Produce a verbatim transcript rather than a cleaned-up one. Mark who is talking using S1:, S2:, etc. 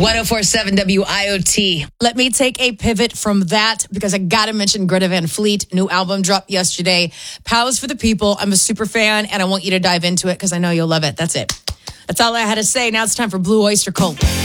S1: oh four point seven W I O T.
S2: Let me take a pivot from that because I got to mention Greta Van Fleet. New album dropped yesterday. Pals for the People. I'm a super fan, and I want you to dive into it because I know you'll love it. That's it. That's all I had to say. Now it's time for Blue Oyster Cult.